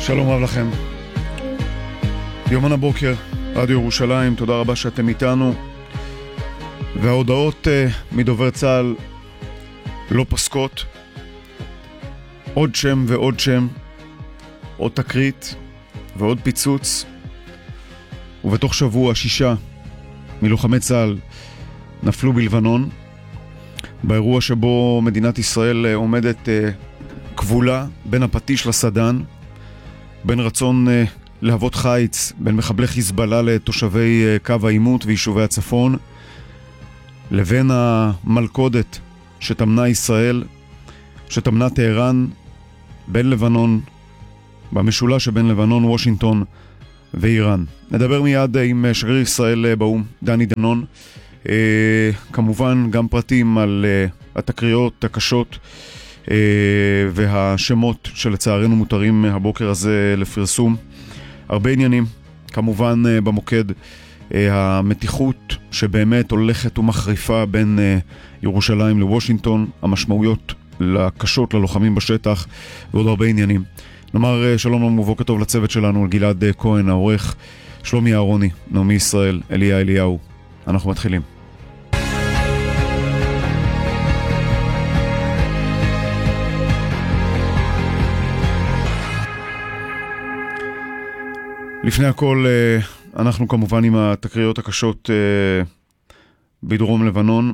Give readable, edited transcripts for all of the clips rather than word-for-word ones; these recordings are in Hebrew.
שלום רב לכם. יומן הבוקר, רדיו ירושלים, תודה רבה שאתם איתנו. וההודעות מדובר צה"ל לא פסקות. עוד שם ועוד שם, עוד תקרית ועוד פיצוץ. ובתוך שבוע 6 מלוחמי צה"ל נפלו בלבנון, באירוע שבו מדינת ישראל עומדת כבולה בין הפטיש לסדן, בין רצון להוות חיץ בין מחבלי חיזבאללה לתושבי קו העימות ויישובי הצפון, לבין המלכודת שתמנה ישראל, שתמנה טהרן, בין לבנון, במשולש שבין לבנון, וושינגטון ואיראן. נדבר מיד עם שגריר ישראל באו"ם, דני דנון. כמובן גם פרטים על התקריות הקשות והשמות שלצערנו מותרים הבוקר הזה לפרסום. הרבה עניינים, כמובן במוקד המתיחות שבאמת הולכת ומחריפה בין ירושלים לוושינגטון, המשמעויות הקשות ללוחמים בשטח ועוד הרבה עניינים. נאמר שלום לנו ובוקר טוב לצוות שלנו, גלעד כהן העורך, שלומי אהרוני, נעמי ישראל, אליה אליהו. אנחנו מתחילים. לפני הכל, אנחנו כמובן עם התקריות הקשות בדרום לבנון.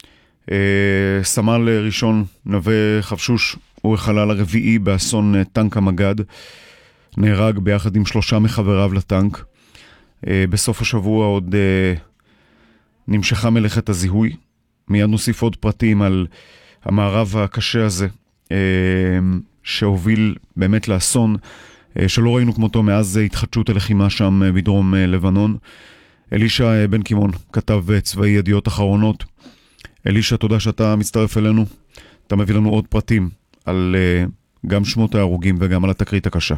סמל ראשון נווה חבשוש הוא החלל הרביעי באסון טנק המגד. נהרג ביחד עם 3 מחבריו לטנק. בסוף השבוע עוד נמשכה מלאכת הזיהוי. מיד נוסיף עוד פרטים על המערב הקשה הזה שהוביל באמת לאסון שלא ראינו כמותו מאז התחדשות הלחימה שם בדרום לבנון. אלישע בן קימון, כתב צבאי ידיעות אחרונות. אלישע, תודה שאתה מצטרף אלינו. אתה מביא לנו עוד פרטים על גם שמות ההרוגים וגם על התקרית הקשה.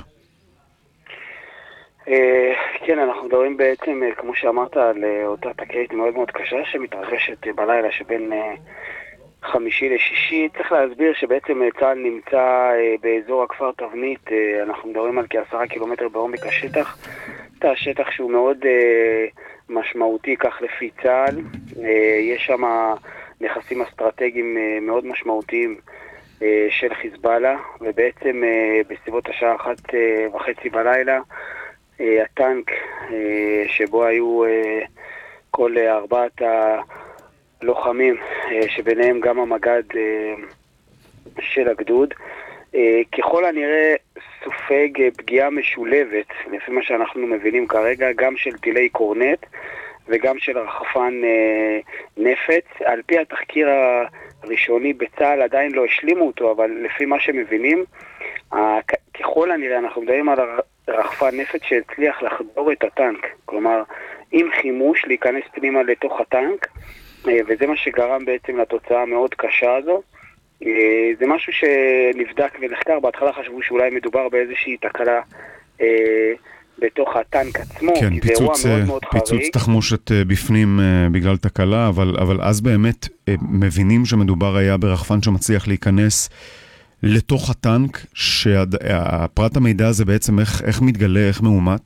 כן, אנחנו מדברים בעצם, כמו שאמרת, על אותה תקרית מאוד מאוד קשה שמתרחשת בלילה שבין חמישי לשישי. צריך להסביר שבעצם צה"ל נמצא באזור הכפר תבנית. אנחנו מדברים על כ10 קילומטר בעומק השטח. זה השטח שהוא מאוד משמעותי כך לפי צה"ל. יש שם נכסים אסטרטגיים מאוד משמעותיים של חיזבאללה, ובעצם בסביבות השעה 1:30 בלילה הטנק שבו היו כל 4 לוחמים, שביניהם גם המגד של הגדוד, ככל הנראה סופג פגיעה משולבת, לפי מה שאנחנו מבינים כרגע, גם של טילי קורנט וגם של רחפן נפץ. על פי התחקיר הראשוני בצה"ל עדיין לא השלימו אותו, אבל לפי מה שמבינים, ככל הנראה אנחנו מדברים על רחפן נפץ שהצליח לחדור את הטנק, כלומר עם חימוש להיכנס פנימה לתוך הטנק, וזה מה שגרם בעצם לתוצאה המאוד קשה הזו. זה משהו שנבדק ונחקר. בהתחלה חשבו שאולי מדובר באיזושהי תקלה בתוך הטנק עצמו, כן, כי זה אירוע מאוד מאוד חריג. פיצוץ תחמושת בפנים בגלל תקלה, אבל אז באמת מבינים שמדובר היה ברחפן שמצליח להיכנס לתוך הטנק, שהפרט המידע הזה בעצם איך מתגלה, איך מאומת?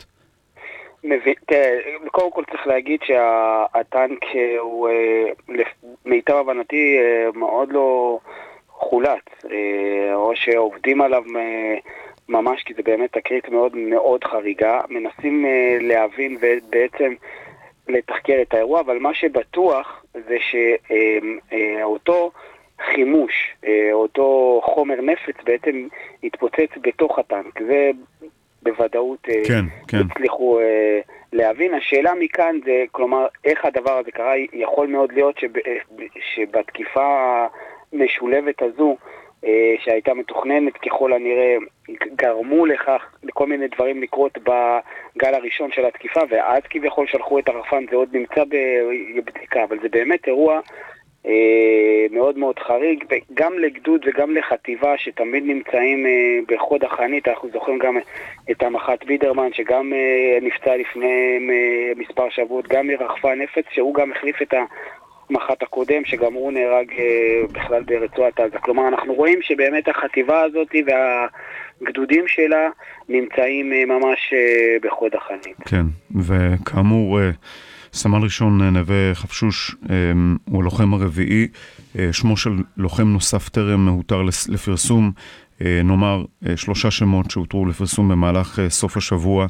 קודם כל צריך להגיד שהטנק הוא מיטב הבנתי מאוד לא חולט, או שעובדים עליו ממש, כי זה באמת תקרית מאוד מאוד חריגה. מנסים להבין ובעצם לתחקר את האירוע, אבל מה שבטוח זה שאותו חימוש, אותו חומר נפץ בעצם התפוצץ בתוך הטנק. זה בוודאות הצליחו להבין. השאלה מכאן זה, כלומר, איך הדבר הזה קרה. יכול מאוד להיות שבתקיפה המשולבת הזו שהייתה מתוכננת, ככל הנראה גרמו לכך לכל מיני דברים לקרות בגל הראשון של התקיפה, ואז כביכול שלחו את הרחפן. זה עוד נמצא בבדיקה, אבל זה באמת אירוע מאוד מאוד חריג, גם לגדוד וגם לחטיבה שתמיד נמצאים בחוד החנית. אנחנו זוכרים גם את המח"ט בידרמן שגם נפצע לפני מספר שבועות, גם מרחפן נפץ, שהוא גם החליף את המח"ט הקודם, שגם הוא נהרג בכלל ברצועת עזה. כלומר, אנחנו רואים שבאמת החטיבה הזאת והגדודים שלה נמצאים ממש בחוד החנית. כן, וכאמור, סמל ראשון נווה חפשוש הוא הלוחם הרביעי, שמו של לוחם נוסף טרם מהותר לפרסום, נאמר 3 שמות שהותרו לפרסום במהלך סוף השבוע,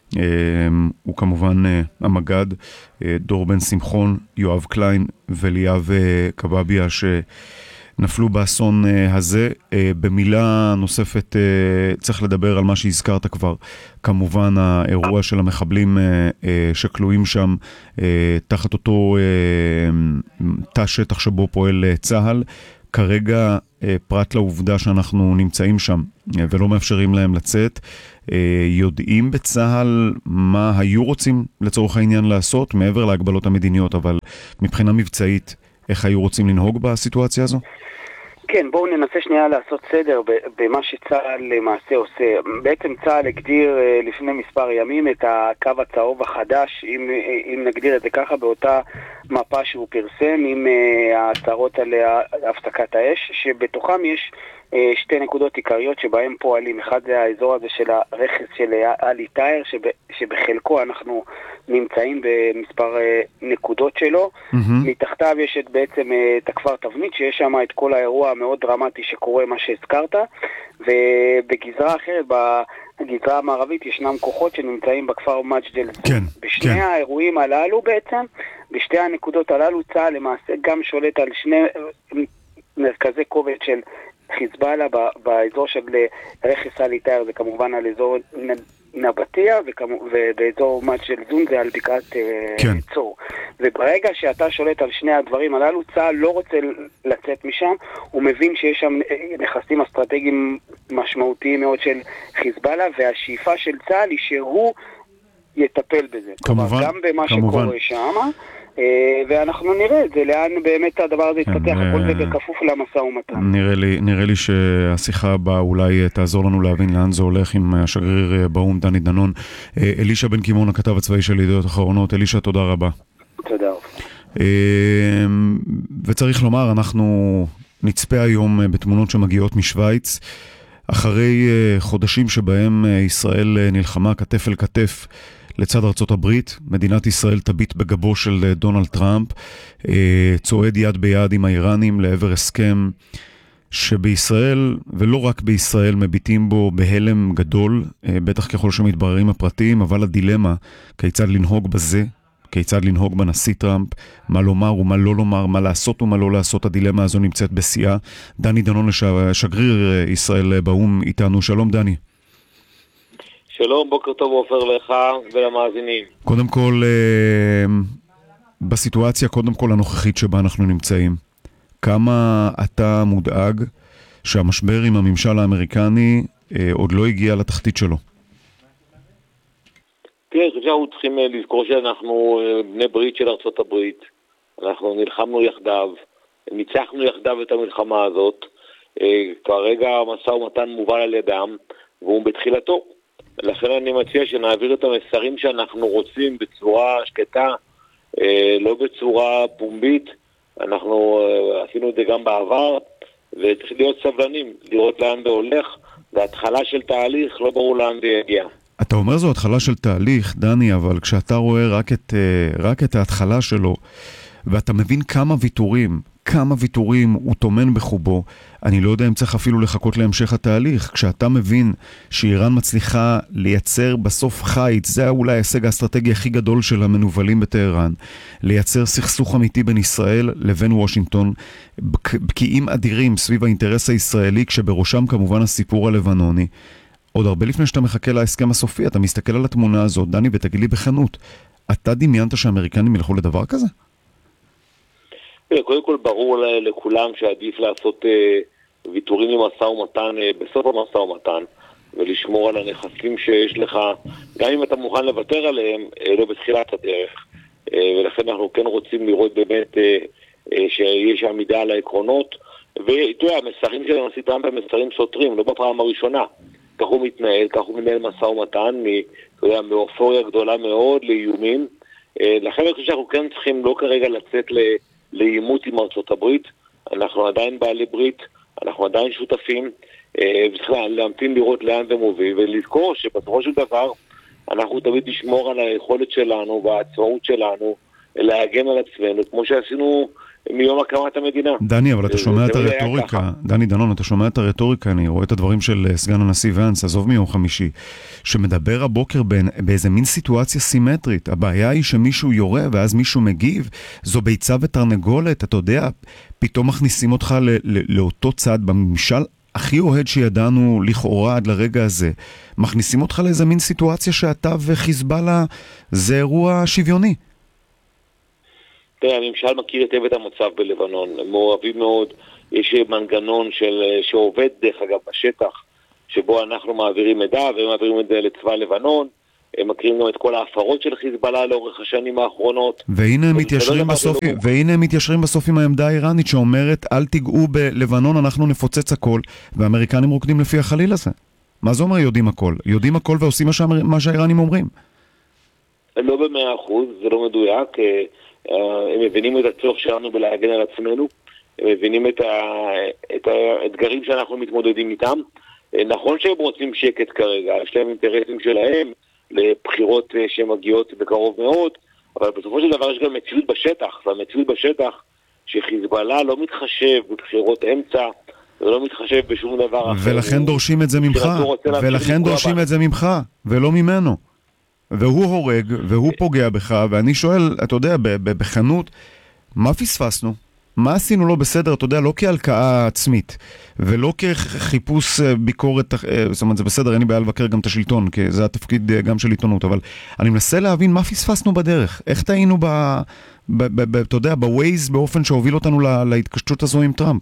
הוא כמובן המגד, דור בן שמחון, יואב קליין וליאב קבביה שנפלו באסון הזה. במילה נוספת צריך לדבר על מה שהזכרת כבר, כמובן האירוע של המחבלים שכלואים שם תחת אותו תא שטח שבו פועל צהל. כרגע, פרט לעובדה שאנחנו נמצאים שם ולא מאפשרים להם לצאת, יודעים בצהל מה היו רוצים לצורך העניין לעשות, מעבר להגבלות המדיניות, אבל מבחינה מבצעית, איך היו רוצים לנהוג בסיטואציה הזו? כן, בואו ננסה שנייה לעשות סדר במה שצהל למעשה עושה. בעצם צהל הגדיר לפני מספר ימים את הקו הצהוב החדש, אם נגדיר את זה ככה, באותה מפה שהוא פרסם עם ההצהרות על הפסקת האש, שבתוכם יש 2 נקודות עיקריות שבהם פועלים. אחד זה האזור הזה של הרכס של אלי טייר, שבחלקו אנחנו נמצאים במספר נקודות שלו. מתחתיו יש בעצם את הכפר תבנית, שיש שם את כל האירוע המאוד דרמטי שקורה, מה שהזכרת, ובגזרה אחרת, בגזרה המערבית, ישנם כוחות שנמצאים בכפר מג'דל. כן, בשני האירועים הללו בעצם, בשתי הנקודות הללו, צה"ל למעשה גם שולט על 2 מרכזי כובד של חיזבאללה באזור של רכס אלי טייר, זה כמובן על אזור נבטיה, ובאזור מג'דל זום זה על בקעת צור. וברגע שאתה שולט על 2 הדברים הללו, צה"ל לא רוצה לצאת משם, הוא מבין שיש שם נכסים אסטרטגיים משמעותיים מאוד של חיזבאללה, והשאיפה של צה"ל היא שהוא יטפל בזה. כמובן, גם במה שקורה שם, ואנחנו נראה את זה, לאן באמת הדבר הזה יתפתח, הכל זה בכפוף למשא ומתן. נראה לי שהשיחה הבאה אולי תעזור לנו להבין לאן זה הולך עם השגריר באום דני דנון. אלישע בן קימון, הכתב הצבאי של ידיעות אחרונות. אלישע, תודה רבה. תודה. וצריך לומר, אנחנו נצפה היום בתמונות שמגיעות משוויץ, אחרי חודשים שבהם ישראל נלחמה כתף אל כתף לצד ארצות הברית. מדינת ישראל תביט בגבו של דונלד טראמפ, צועד יד ביד עם האיראנים לעבר הסכם שבישראל, ולא רק בישראל, מביטים בו בהלם גדול, בטח ככל שמתבררים הפרטים, אבל הדילמה, כיצד לנהוג בזה, כיצד לנהוג בנשיא טראמפ, מה לומר ומה לא לומר, מה לעשות ומה לא לעשות, הדילמה הזו נמצאת בשיאה. דני דנון, שגריר ישראל באום, איתנו. שלום דני. שלום, בוקר טוב עופר לך ולמאזינים. קודם כל, בסיטואציה הנוכחית שבה אנחנו נמצאים, כמה אתה מודאג שהמשבר עם הממשל האמריקני עוד לא הגיע לתחתית שלו? תראה, אנחנו צריכים לזכור שאנחנו בני ברית של ארצות הברית. אנחנו נלחמנו יחדיו, ניצחנו יחדיו את המלחמה הזאת. כרגע המשא ומתן מובל על ידם, והוא בתחילתו. לכן אני מציע שנעביר את המסרים שאנחנו רוצים בצורה שקטה, לא בצורה פומבית. אנחנו עשינו את זה גם בעבר, וצריך להיות סבלנים, לראות לאן זה הולך. זה התחלה של תהליך, לא ברור לאן זה יגיע. אתה אומר זו התחלה של תהליך, דני, אבל כשאתה רואה רק את ההתחלה שלו, ואתה מבין כמה ויתורים הוא תומן בחובו, אני לא יודע אם צריך אפילו לחכות להמשך התהליך. כשאתה מבין שאיראן מצליחה לייצר בסוף חיץ, זה אולי ההישג האסטרטגי הכי גדול של המנובלים בטהרן, לייצר סכסוך אמיתי בין ישראל לבין וושינגטון, בקיעים אדירים סביב האינטרס הישראלי, כשבראשם כמובן הסיפור הלבנוני. עוד הרבה לפני שאתה מחכה להסכם הסופי, אתה מסתכל על התמונה הזאת, דני, ותגיד לי בכנות, אתה דמיינת שהאמריקנים ילכו לדבר כזה? קודם כל ברור לכולם שעדיף לעשות ויתורים למשא ומתן בסוף המשא ומתן, ולשמור על הנכסים שיש לך, גם אם אתה מוכן לוותר עליהם, לא בתחילת הדרך. ולכן אנחנו כן רוצים לראות באמת שיש עמידה על העקרונות, ותראה, המסרים של הנשיא טראמפ הם מסרים סותרים, לא בפעם הראשונה. כך הוא מתנהל, כך הוא מנהל משא ומתן, מאופוריה גדולה מאוד לאיומים. לכן אני חושב שאנחנו כן צריכים לא כרגע לצאת לעימות עם ארצות הברית. אנחנו עדיין בעלי ברית, אנחנו עדיין שותפים, וצריך להמתין לראות לאן זה מוביל, ולזכור שבסופו של דבר אנחנו תמיד נשמור על היכולת שלנו והעצמאות שלנו להגן על עצמנו, כמו שעשינו מיום הקמת המדינה. דני, אבל אתה שומע את הרטוריקה, דני דנון, אתה שומע את הרטוריקה, אני רואה את הדברים של סגן הנשיא ואנס, עזוב מיום חמישי, שמדבר הבוקר באיזה מין סיטואציה סימטרית. הבעיה היא שמישהו יורה ואז מישהו מגיב, זו ביצה ותרנגולת, אתה יודע, פתאום מכניסים אותך לאותו צד בממשל הכי אוהד שידענו לכאורה עד לרגע הזה, מכניסים אותך לאיזה מין סיטואציה שאתה וחיזבאללה זה אירוע שוויוני. הממשל מכיר היטב את המצב בלבנון, מעורבים מאוד, יש מנגנון שעובד דרך אגב בשטח, שבו אנחנו מעבירים מידע והם מעבירים את זה לצבא לבנון, הם מכירים גם את כל ההפרות של חיזבאללה לאורך השנים האחרונות. והנה הם מתיישרים בסוף עם העמדה האיראנית שאומרת אל תיגעו בלבנון, אנחנו נפוצץ הכל, והאמריקנים רוקדים לפי החליל הזה. מה זה אומר יודעים הכל? יודעים הכל ועושים מה שהאיראנים אומרים. לא ב100%, זה לא מדויק. הם מבינים את הצורך שלנו בלהגן על עצמנו, הם מבינים את האתגרים שאנחנו מתמודדים איתם. נכון שהם רוצים שקט כרגע, יש להם אינטרסים שלהם לבחירות שמגיעות בקרוב מאוד, אבל בסופו של דבר יש גם מציאות בשטח, והמציאות בשטח שחיזבאללה לא מתחשב בבחירות אמצע, ולא מתחשב בשום דבר אחר. ולכן דורשים את זה ממך, ולא ממנו. והוא הורג, והוא פוגע בך, ואני שואל, אתה יודע, בכנות, מה פספסנו? מה עשינו לא בסדר, אתה יודע, לא כהלקאה עצמית, ולא כחיפוש ביקורת, זאת אומרת, זה בסדר, אין לי בעיה לבקר גם את השלטון, כי זה התפקיד גם של עיתונות, אבל אני מנסה להבין מה פספסנו בדרך, איך טעינו אתה יודע, בווייז, באופן שהוביל אותנו להתקשטות הזו עם טראמפ.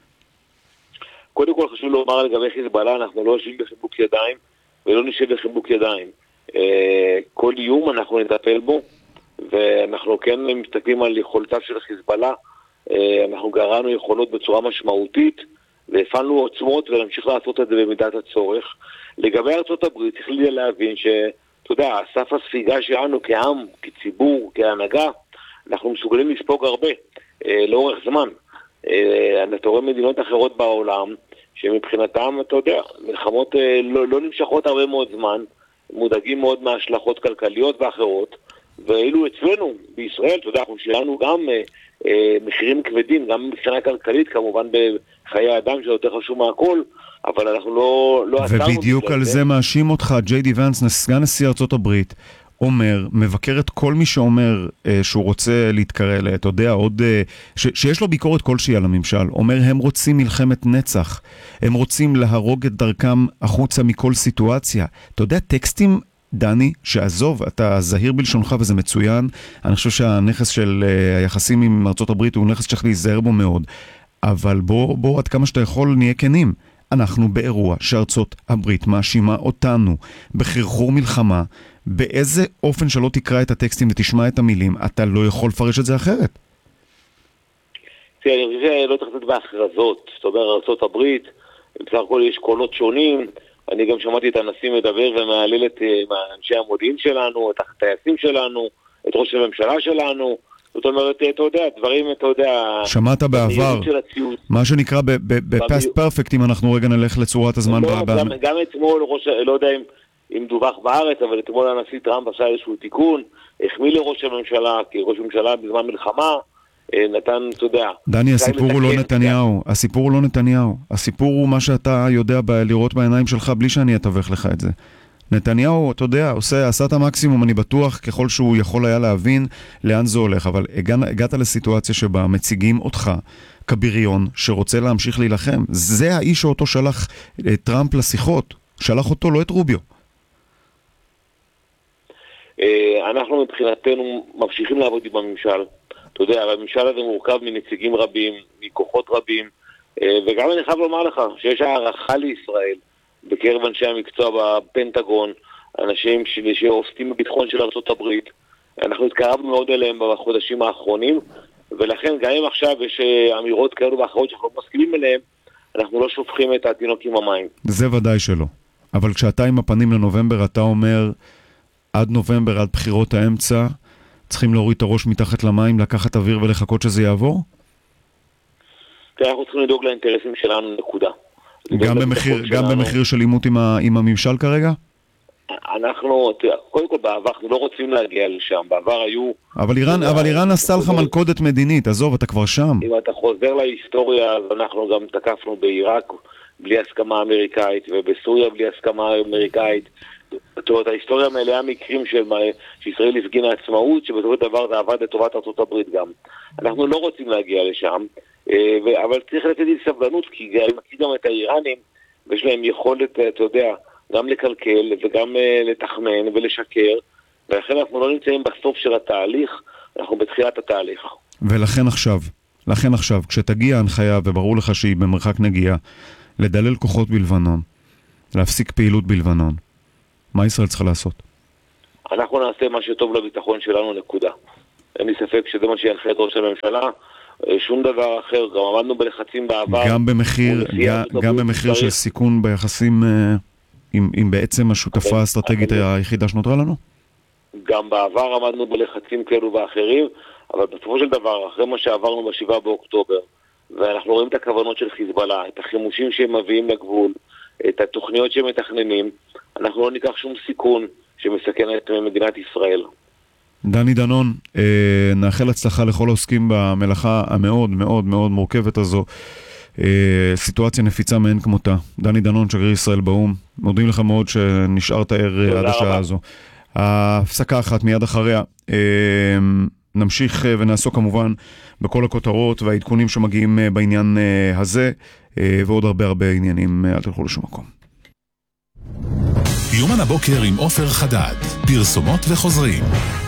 קודם כל חשוב לומר לגבי חיזבאללה, אנחנו לא יושבים בחיבוק ידיים, ולא נשב בחיבוק ידיים. כל איום אנחנו נטפל בו, ואנחנו כן מסתכלים על יכולותיו של חיזבאללה, אנחנו גרענו יכולות בצורה משמעותית, והפעלנו עוצמות ונמשיך לעשות את זה במידת הצורך. לגבי ארצות הברית, צריך להבין שאתה יודע, סף הספיגה שלנו כעם, כציבור, כהנהגה, אנחנו מסוגלים לספוג הרבה, לאורך זמן. אתה רואה מדינות אחרות בעולם, שמבחינתם, אתה יודע, מלחמות לא נמשכות הרבה מאוד זמן, מודאגים מאוד מהשלכות כלכליות ואחרות, ואילו אצלנו, בישראל, אתה יודע, אנחנו שלנו גם מחירים כבדים, גם מבחינה כלכלית, כמובן בחיי אדם, שזה יותר חשוב מהכל, אבל אנחנו לא ובדיוק על זה מאשים אותך, ג'יי די ונס, סגן נשיא ארצות הברית, מבקר את כל מי שאומר שהוא רוצה להתקרא, אתה יודע, עוד, שיש לו ביקורת כלשהי על הממשל, אומר הם רוצים מלחמת נצח, הם רוצים להרוג את דרכם החוצה מכל סיטואציה. אתה יודע, טקסטים, דני, שעזוב, אתה זהיר בלשונך וזה מצוין, אני חושב שהנכס של היחסים עם ארצות הברית הוא נכס שצריך להיזהר בו מאוד, אבל בוא עד כמה שאתה יכול נהיה כנים. אנחנו באירוע שארצות הברית מאשימה אותנו בחרחור מלחמה, באיזה אופן שלא תקרא את הטקסטים ותשמע את המילים, אתה לא יכול לפרש את זה אחרת. אני חושב שלא צריך לתת בהכרזות, זאת אומרת, ארצות הברית, בסך הכל יש קולות שונים, אני גם שמעתי את הנשיא מדבר ומעלל את אנשי המודיעין שלנו, את הטייסים שלנו, את ראש הממשלה שלנו, זאת אומרת, אתה יודע, דברים, אתה יודע... שמעת בעבר, מה שנקרא בפאסט פרפקט, אם אנחנו רגע נלך לצורת הזמן... גם אתמול, לא יודע אם דווח בארץ, אבל אתמול הנשיא טראמפ עשה איזשהו תיקון, החמיא לראש הממשלה, כי ראש הממשלה בזמן מלחמה נתן, אתה יודע... דני, הסיפור הוא לא נתניהו, הסיפור הוא מה שאתה יודע לראות בעיניים שלך בלי שאני אתווך לך את זה. נתניהו, אתה יודע, עשה את המקסימום, אני בטוח, ככל שהוא יכול היה להבין לאן זה הולך, אבל הגעת לסיטואציה שבה מציגים אותך כבריון שרוצה להמשיך להילחם. זה האיש שאותו שלח טראמפ לשיחות, שלח אותו, לא את רוביו. אנחנו מבחינתנו ממשיכים לעבוד עם הממשל. אתה יודע, הממשל הזה מורכב מנציגים רבים, מכוחות רבים, וגם אני חייב לומר לך שיש הערכה לישראל, בקרב אנשי המקצוע בפנטגון, אנשים שעוסקים בביטחון של ארצות הברית. אנחנו התקרבנו מאוד אליהם בחודשים האחרונים, ולכן גם אם עכשיו יש אמירות כאלו ואחרות שאנחנו לא מסכימים אליהם, אנחנו לא שופכים את התינוק עם המים. זה ודאי שלא. אבל כשאתה עם הפנים לנובמבר, אתה אומר, עד נובמבר, עד בחירות האמצע, צריכים להוריד את הראש מתחת למים, לקחת אוויר ולחכות שזה יעבור? אנחנו צריכים לדאוג לאינטרסים שלנו, נקודה. גם במחיר של עימות עם הממשל כרגע? אנחנו, קודם כל בעבר, אנחנו לא רוצים להגיע לשם, בעבר היו... אבל איראן עשתה לך מלכודת מדינית, עזוב, אתה כבר שם. אם אתה חוזר להיסטוריה, אז אנחנו גם תקפנו בעיראק בלי הסכמה אמריקאית, ובסוריה בלי הסכמה אמריקאית. זאת אומרת, ההיסטוריה מלאה מקרים שישראל הפגינה עצמאות, שבסופו של דבר זה עבד לטובת ארצות הברית גם. אנחנו לא רוצים להגיע לשם, אבל צריך לתת לי סבלנות, כי אני מכיר גם את האיראנים, ויש להם יכולת, אתה יודע, גם לקלקל וגם לתחמן ולשקר, ולכן אנחנו לא נמצאים בסוף של התהליך, אנחנו בתחילת התהליך. ולכן עכשיו, כשתגיע ההנחיה, וברור לך שהיא במרחק נגיעה, לדלל כוחות בלבנון, להפסיק פעילות בלבנון, מה ישראל צריכה לעשות? אנחנו נעשה מה שטוב לביטחון שלנו, נקודה. אין לי ספק שזה מה שינחה את ראש הממשלה, שום דבר אחר, גם עמדנו בלחצים בעבר. גם במחיר של סיכון ביחסים עם בעצם השותפה האסטרטגית היחידה שנותרה לנו? גם בעבר עמדנו בלחצים כאלו ואחרים, אבל בסופו של דבר, אחרי מה שעברנו ב7 באוקטובר, ואנחנו רואים את הכוונות של חיזבאללה, את החימושים שהם מביאים לגבול, את התוכניות שהם מתכננים, אנחנו לא ניקח שום סיכון שמסכן את מדינת ישראל. דני דנון, נאחל הצלחה לכל העוסקים במלאכה המאוד מאוד מאוד מורכבת הזו. סיטואציה נפיצה מאין כמותה. דני דנון, שגריר ישראל באום, מודים לך מאוד שנשארת ער עד השעה הזו. ההפסקה אחת מיד אחריה. נמשיך ונעסוק כמובן בכל הכותרות והעדכונים שמגיעים בעניין הזה, ועוד הרבה עניינים. אל תלכו לשום מקום. יומן הבוקר עם עופר חדד, פרסומות וחוזרים.